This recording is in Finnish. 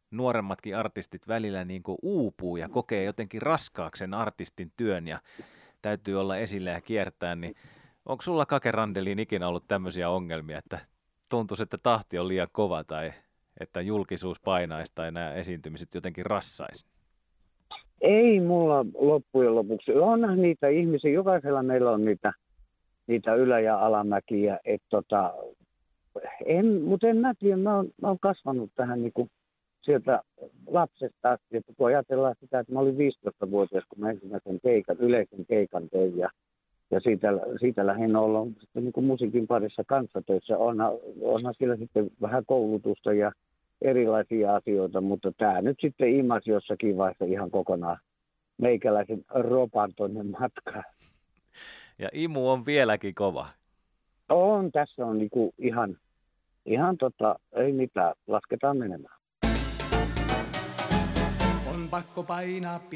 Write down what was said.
nuoremmatkin artistit välillä niin kuin uupuu ja kokee jotenkin raskaaksi sen artistin työn ja täytyy olla esillä ja kiertää, niin onko sulla Kake Randeliin ikinä ollut tämmöisiä ongelmia, että tuntuisi, että tahti on liian kova tai että julkisuus painaisi tai nämä esiintymiset jotenkin rassaisi? Ei mulla loppujen lopuksi. Onhan niitä ihmisiä, jokaisella meillä on niitä ylä- ja alamäkiä. Mutta en mä tiedä, mä oon kasvanut tähän niinku sieltä lapsesta asti, että kun ajatellaan sitä, että mä olin 15-vuotias, kun mä ensimmäisen yleisen keikan tein ja siitä lähdin olla sitten niin kuin musiikin parissa kanssatöissä. Onhan siellä sitten vähän koulutusta ja erilaisia asioita, mutta tämä nyt sitten imasi jossakin vaiheessa ihan kokonaan meikäläisen ropan tuonne matkaan. Ja imu on vieläkin kova. Tässä on niinku ihan ei mitään, lasketaan menemään. On pakko painaa